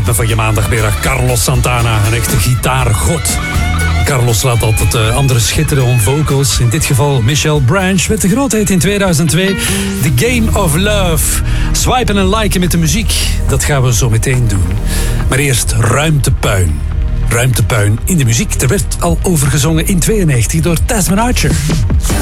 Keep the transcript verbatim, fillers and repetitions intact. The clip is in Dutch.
ritme van je maandagmiddag. Carlos Santana, een echte gitaargod. Carlos laat altijd uh, anderen schitteren om vocals. In dit geval Michelle Branch met de grootheid in tweeduizend twee. The Game of Love. Swipen en liken met de muziek, dat gaan we zo meteen doen. Maar eerst Ruimtepuin. Ruimtepuin in de muziek. Er werd al over gezongen in tweeënnegentig door Tasman Archer.